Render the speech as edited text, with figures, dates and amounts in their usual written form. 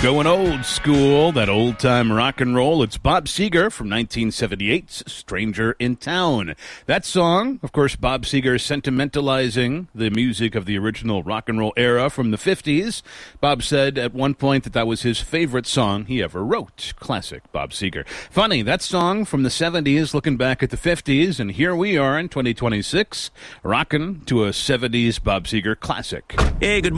Going old school, that old-time rock and roll. It's Bob Seger from 1978's Stranger in Town. That song, of course, Bob Seger sentimentalizing the music of the original rock and roll era from the 50s. Bob said at one point that was his favorite song he ever wrote. Classic Bob Seger. Funny, that song from the 70s, looking back at the 50s, and here we are in 2026, rocking to a 70s Bob Seger classic. Hey, good